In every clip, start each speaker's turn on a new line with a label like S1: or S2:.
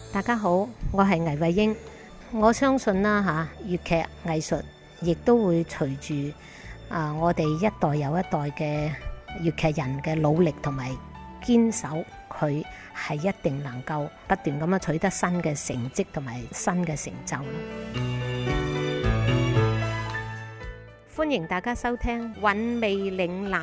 S1: 大家好，我係倪慧英。我相信啦粵劇藝術亦都會隨住我哋一代又一代嘅粵劇人嘅努力同埋堅守，佢係一定能夠不斷咁樣取得新嘅成績同埋新嘅成就咯。歡迎大家收聽《韻味嶺南》。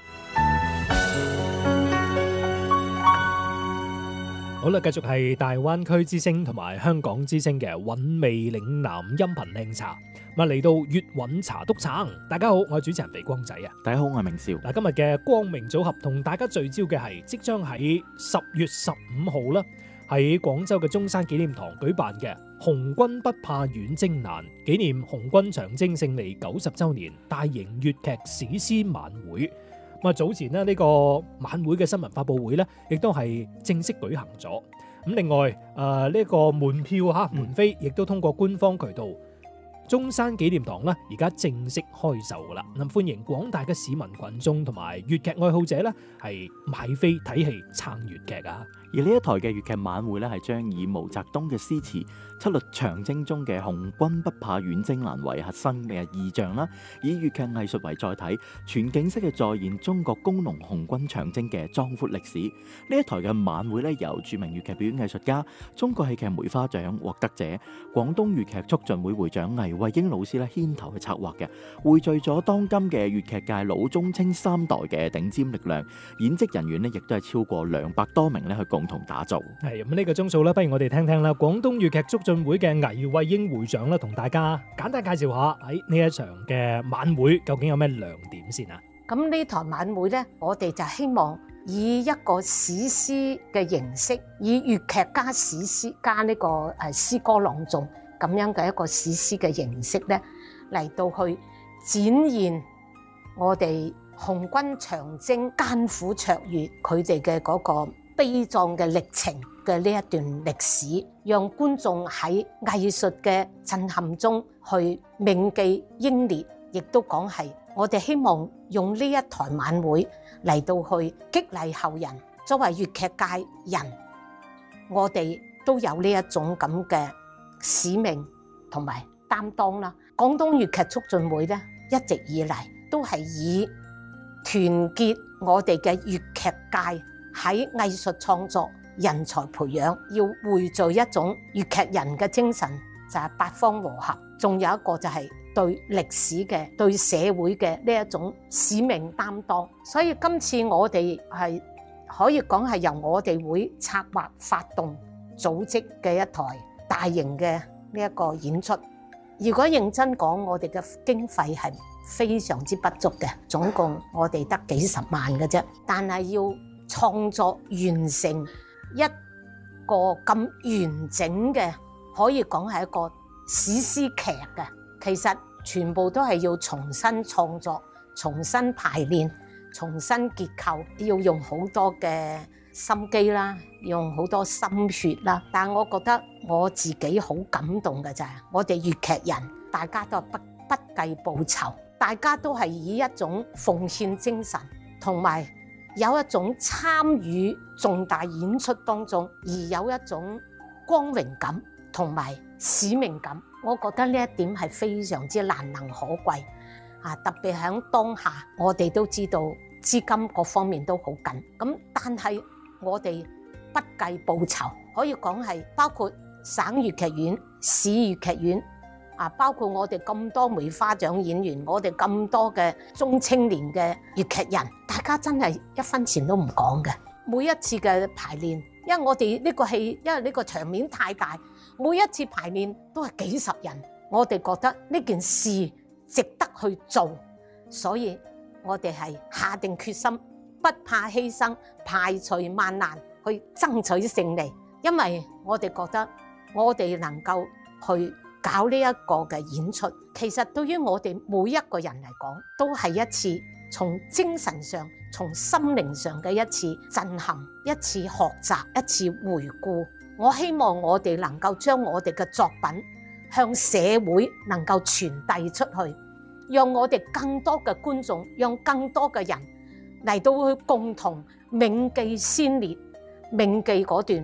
S2: 好啦，繼續係大灣區之聲同埋香港之聲嘅韻味嶺南音頻靚茶。嚟到粵韻茶篤撐，大家好，我係主持人肥光仔啊。
S3: 大家好，我係明少。
S2: 今日嘅光明組合同大家聚焦嘅係即將喺10月15號啦，喺廣州嘅中山紀念堂舉辦嘅紅軍不怕遠征難紀念紅軍長征勝利90週年大型粵劇史詩晚會。早前呢個晚會嘅新聞發佈會呢，亦都係正式舉行咗。咁另外呢個門票門飛亦都通過官方渠道中山紀念堂呢，而家正式開售噶啦。咁歡迎廣大嘅市民群眾同埋粵劇愛好者呢，係買飛睇戲撐粵劇啊！
S3: 而呢一台嘅粵劇晚會呢，係將以毛澤東嘅詩詞七律長征中嘅紅軍不怕遠征難為核心嘅意象啦，以粵劇藝術為載體，全景式嘅再現中國工農紅軍長征嘅壯闊歷史。呢一台嘅晚會呢，由著名粵劇表演藝術家、中國戲劇梅花獎獲得者、廣東粵劇促進會會長倪慧英老師咧牽頭去策劃嘅，匯聚咗當今嘅粵劇界老中青三代嘅頂尖力量，演職人員呢亦都係超過200多名咧去共同打造。
S2: 係咁呢個鐘數咧，不如我哋聽聽啦，廣東粵劇促進會嘅倪慧英會長咧，同大家簡單介紹下喺呢一場嘅晚會究竟有咩亮點先啊？
S1: 咁呢台晚會呢，我哋就希望以一個史詩嘅形式，以粵劇加史詩加呢個詩歌朗誦咁樣嘅一個史詩嘅形式呢，嚟到去展現我哋紅軍長征艱苦卓越佢哋嘅嗰個悲壯嘅歷程嘅呢一段歷史，讓觀眾喺藝術嘅震撼中去銘記英烈，亦都講係我哋希望用呢一台晚會嚟到去激勵後人。作為粵劇界人，我哋都有呢一種咁嘅使命同埋擔當啦。廣東粵劇促進會咧，一直以嚟都係以團結我哋嘅粵劇界喺藝術創作、人才培養，要匯聚一種粵劇人嘅精神，就係八方和合。仲有一個就係對歷史嘅、對社會嘅呢一種使命擔當。所以今次我哋係可以講係由我哋會策劃、發動、組織嘅一台大型嘅呢一個演出。如果認真講，我哋嘅經費係非常之不足嘅，總共我哋得幾十萬嘅啫。但係要創作完成一個咁完整嘅，可以講係一個史詩劇嘅，其實全部都係要重新創作、重新排練、重新結構，要用好多嘅心機啦，用好多心血啦。但係我覺得我自己好感動嘅就係我哋粵劇人，大家都係不計報酬，大家都係以一種奉獻精神同埋有一種參與重大演出當中，而有一種光榮感同埋使命感。我覺得呢一點係非常之難能可貴特別喺當下，我哋都知道資金各方面都好緊，咁但係我哋不計報酬，可以講係包括省粵劇院、市粵劇院包括我哋咁多梅花獎演員，我哋咁多嘅中青年嘅粵劇人，大家真係一分錢都唔講嘅。每一次嘅排練，因為我哋呢個戲，因為呢個場面太大，每一次排練都係幾十人，我哋覺得呢件事值得去做，所以我哋係下定決心，不怕犧牲，排除萬難去爭取勝利。因為我哋覺得我哋能夠去搞呢一個嘅演出，其實對於我哋每一個人嚟講，都係一次從精神上、從心靈上嘅一次震撼、一次學習、一次回顧。我希望我哋能夠將我哋嘅作品向社會能夠傳遞出去，讓我哋更多嘅觀眾，讓更多嘅人嚟到去共同銘記先烈，銘記嗰段不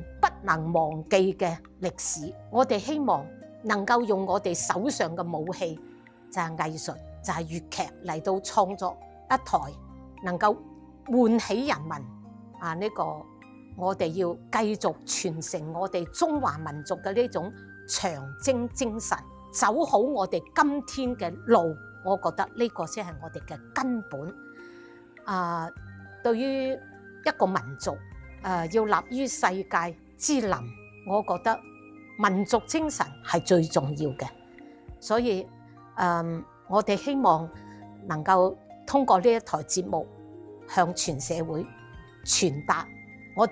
S1: 能忘記嘅歷史。我哋希望能夠用我哋手上嘅武器，就係藝術，就係粵劇嚟到創作一台能夠喚起人民呢個我哋要繼續傳承我哋中華民族嘅呢種長征精神，走好我哋今天嘅路。我覺得呢個先係我哋嘅根本。對於一個民族要立於世界之林，我覺得民族精神係最重要嘅。所以我哋希望能夠通過呢一台節目向全社會傳達